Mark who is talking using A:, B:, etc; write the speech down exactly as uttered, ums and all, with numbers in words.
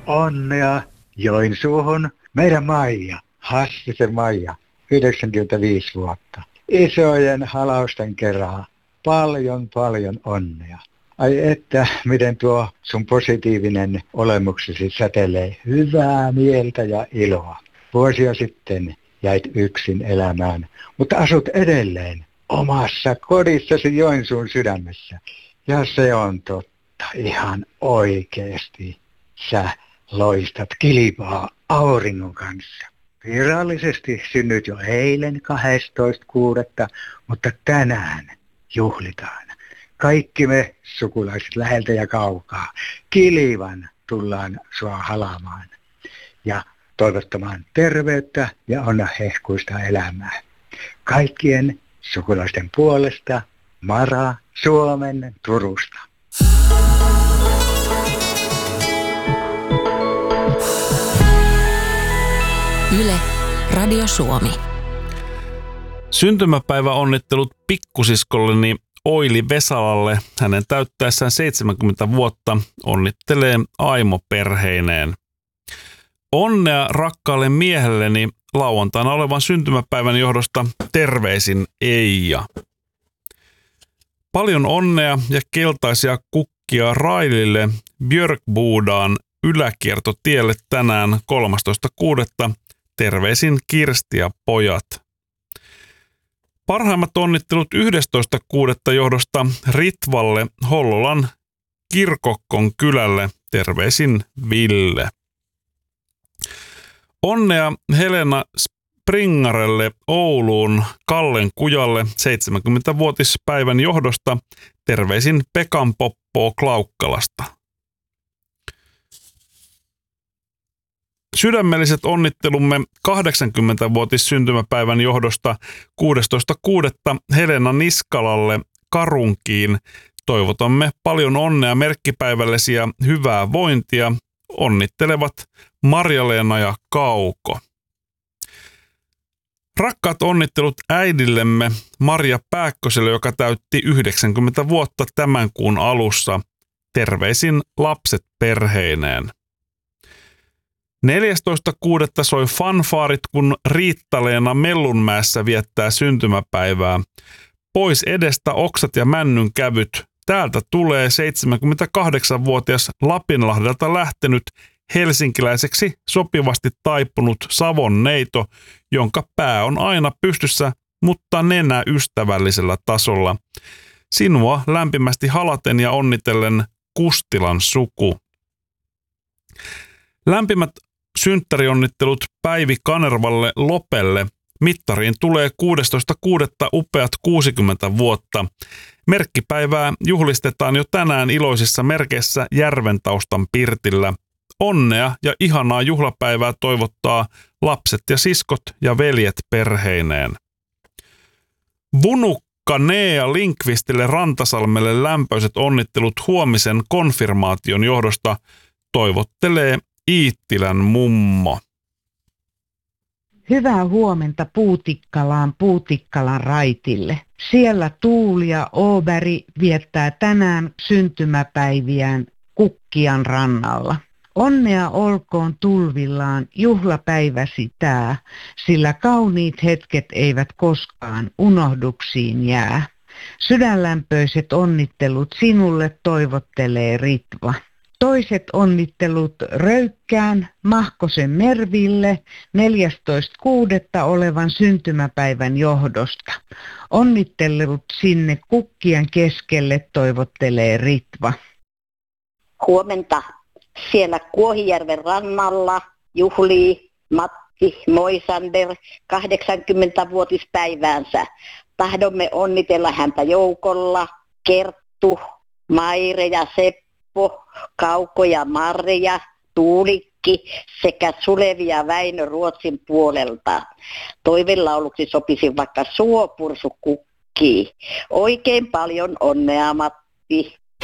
A: Onnea Joensuuhun. Meidän Maija, Hassisen Maija, yhdeksänkymmentäviisi vuotta. Isojen halausten kerran. Paljon, paljon onnea. Ai että, miten tuo sun positiivinen olemuksesi säteilee hyvää mieltä ja iloa. Vuosia sitten jäit yksin elämään, mutta asut edelleen omassa kodissasi Joensuun sydämessä. Ja se on totta, ihan oikeasti. Sä loistat kilpaa auringon kanssa. Virallisesti synnyt jo eilen kahdestoista kuudetta, mutta tänään juhlitaan. Kaikki me sukulaiset läheltä ja kaukaa Kilivan tullaan sua halaamaan ja toivottamaan terveyttä ja onna hehkuista elämää. Kaikkien sukulaisten puolesta Mara Suomen Turusta.
B: Yle, Radio Suomi.
C: Syntymäpäiväonnittelut pikkusiskolleni Oili Vesalalle. Hänen täyttäessään seitsemänkymmentä vuotta onnittelee Aimo perheineen. Onnea rakkaalle miehelleni lauantaina olevan syntymäpäivän johdosta, terveisin Eija. Paljon onnea ja keltaisia kukkia Railille Björkbodaan yläkiertotielle tänään kolmastoista kuudetta Terveisin Kirsti ja pojat. Parhaimmat onnittelut yhdestoista kuudetta johdosta Ritvalle Hollolan Kirkokkon kylälle. Terveisin Ville. Onnea Helena Springarelle Ouluun Kallen kujalle seitsemänkymmentävuotispäivän johdosta. Terveisin Pekan Poppoo Klaukkalasta. Sydämelliset onnittelumme kahdeksankymmentävuotis syntymäpäivän johdosta kuudestoista kuudetta Helena Niskalalle Karunkiin. Toivotamme paljon onnea merkkipäivällesi ja hyvää vointia. Onnittelevat Marja-Leena ja Kauko. Rakkaat onnittelut äidillemme Marja Pääkköselle, joka täytti yhdeksänkymmentä vuotta tämän kuun alussa. Terveisin lapset perheineen. neljästoista kuudetta soi fanfaarit, kun Riitta-Leena Mellunmäessä viettää syntymäpäivää. Pois edestä oksat ja männyn kävyt. Täältä tulee seitsemänkymmentäkahdeksanvuotias Lapinlahdelta lähtenyt helsinkiläiseksi sopivasti taipunut Savon neito, jonka pää on aina pystyssä, mutta nenä ystävällisellä tasolla. Sinua lämpimästi halaten ja onnitellen Kustilan suku. Lämpimät synttärionnittelut Päivi Kanervalle Lopelle. Mittariin tulee kuudestoista kuudetta upeat kuusikymmentä vuotta. Merkkipäivää juhlistetaan jo tänään iloisissa merkeissä Järventaustan pirtillä. Onnea ja ihanaa juhlapäivää toivottaa lapset ja siskot ja veljet perheineen. Vunukka Nea Linkvistille Rantasalmelle lämpöiset onnittelut huomisen konfirmaation johdosta toivottelee Iittilän mummo.
D: Hyvää huomenta Puutikkalaan Puutikkalan raitille. Siellä Tuuli ja Åberg viettää tänään syntymäpäiviään Kukkian rannalla. Onnea olkoon tulvillaan juhlapäiväsi tää, sillä kauniit hetket eivät koskaan unohduksiin jää. Sydänlämpöiset onnittelut sinulle toivottelee Ritva. Toiset onnittelut Röykkään Mahkosen Merville neljästoista kuudetta olevan syntymäpäivän johdosta. Onnittelut sinne kukkien keskelle toivottelee Ritva.
E: Huomenta. Siellä Kuohijärven rannalla juhlii Matti Moisander kahdeksankymmentävuotispäiväänsä. Tahdomme onnitella häntä joukolla Kerttu, Maire ja Seppo, Kauko ja Marja, Tuulikki sekä Sulevi ja Väinö Ruotsin puolelta. Toivelauluksi sopisi vaikka Suopursu kukkii. Oikein paljon onnea Matti.